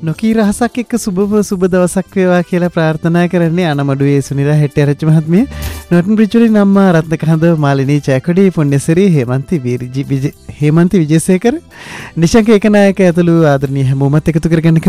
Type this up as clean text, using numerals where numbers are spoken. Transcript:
නොකී රහසක් එක්ක සුබ දවසක් වේවා කියලා ප්‍රාර්ථනා කරන්නේ අනමඩුවේ සුනිරා හෙට්ටිආරච්චි මහත්මිය. නොටන් බ්‍රිජ්වලින් නම්මා රත්නකහඳ මාලිනී චෑකොඩි පුණ්‍යසිරි හේමන්ති විජේසේකර නිශංක ඒකනායක ඇතුළු ආදරණීය හැමෝමත් එකතු කරගන්න